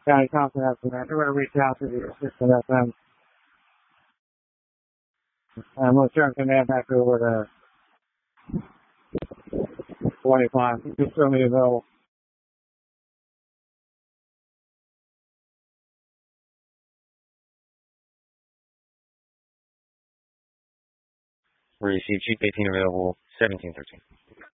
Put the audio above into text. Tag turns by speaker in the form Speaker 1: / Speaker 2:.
Speaker 1: County Thompson estimate. We're going to reach out to the assistant FM. I'm going to turn command back over to 25. Just so me to know.
Speaker 2: Receive Chief 18 available, 1713.